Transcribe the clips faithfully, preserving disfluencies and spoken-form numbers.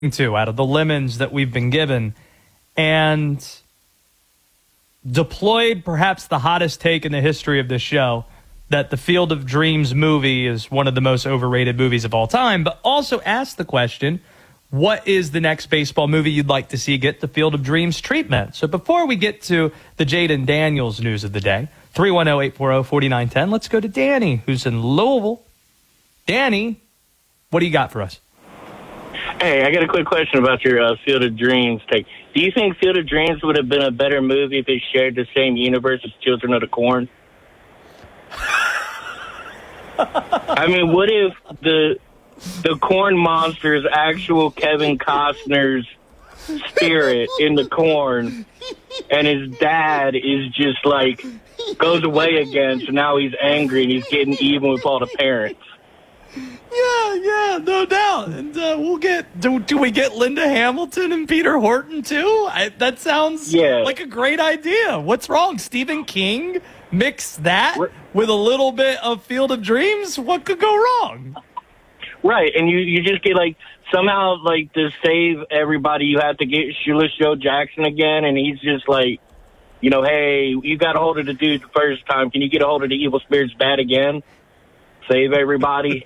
to out of the lemons that we've been given, and deployed perhaps the hottest take in the history of this show, that the Field of Dreams movie is one of the most overrated movies of all time, but also asked the question, what is the next baseball movie you'd like to see get the Field of Dreams treatment? So before we get to the Jayden Daniels news of the day, three one zero, eight four zero, four nine one zero, let's go to Danny, who's in Louisville. Danny, what do you got for us? Hey, I got a quick question about your uh, Field of Dreams take. Do you think Field of Dreams would have been a better movie if it shared the same universe as Children of the Corn? I mean, what if the the corn monster is actual Kevin Costner's spirit in the corn, and his dad is just like goes away again, so now he's angry and he's getting even with all the parents? Yeah, yeah, no doubt. And uh, we'll get, do, do we get Linda Hamilton and Peter Horton too? I, that sounds yeah. like a great idea. What's wrong? Stephen King? Mix that with a little bit of Field of Dreams? What could go wrong? Right, and you, you just get like, somehow like to save everybody, you have to get Shoeless Joe Jackson again, and he's just like, you know, hey, you got a hold of the dude the first time. Can you get a hold of the evil spirits bad again? Save everybody.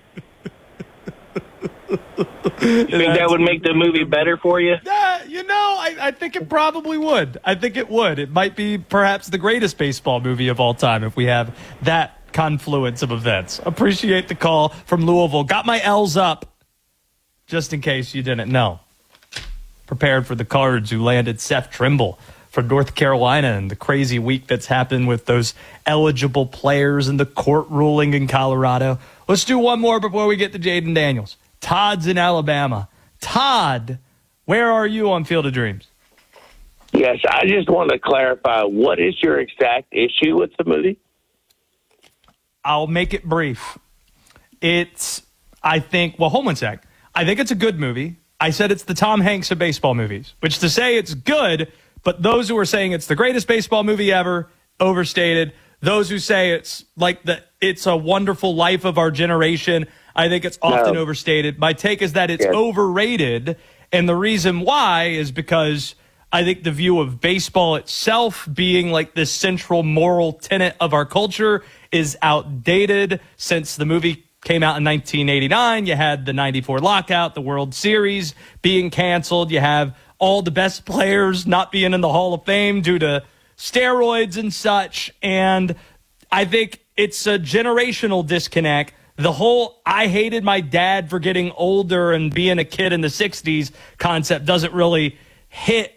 You think that would make the movie better for you? Yeah, you know, I, I think it probably would. I think it would. It might be perhaps the greatest baseball movie of all time if we have that confluence of events. Appreciate the call from Louisville. Got my L's up, just in case you didn't know. Prepared for the Cards, who landed Seth Trimble for North Carolina, and the crazy week that's happened with those eligible players and the court ruling in Colorado. Let's do one more before we get to Jayden Daniels. Todd's in Alabama. Todd, where are you on Field of Dreams? Yes, I just want to clarify, what is your exact issue with the movie? I'll make it brief. It's, I think, well, hold one sec. I think it's a good movie. I said it's the Tom Hanks of baseball movies, which to say it's good, but those who are saying it's the greatest baseball movie ever, overstated. Those who say it's like the It's a Wonderful Life of our generation, I think it's often no. overstated. My take is that it's yes. overrated, and the reason why is because I think the view of baseball itself being like this central moral tenet of our culture is outdated. Since the movie came out in nineteen eighty-nine, you had the ninety-four lockout, the World Series being canceled. You have all the best players not being in the Hall of Fame due to steroids and such. And I think it's a generational disconnect. The whole I hated my dad for getting older and being a kid in the sixties concept doesn't really hit